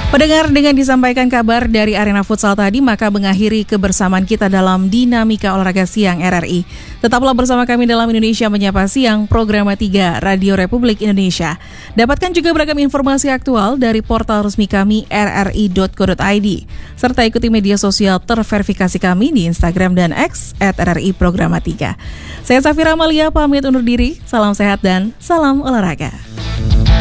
Pendengar, dengan disampaikan kabar dari arena futsal tadi, maka mengakhiri kebersamaan kita dalam Dinamika Olahraga Siang RRI. Tetaplah bersama kami dalam Indonesia Menyapa Siang, program 3 Radio Republik Indonesia. Dapatkan juga beragam informasi aktual dari portal resmi kami rri.co.id. Serta ikuti media sosial terverifikasi kami di Instagram dan X @RRI Programa 3. Saya Safira Amalia, pamit undur diri. Salam sehat dan salam olahraga.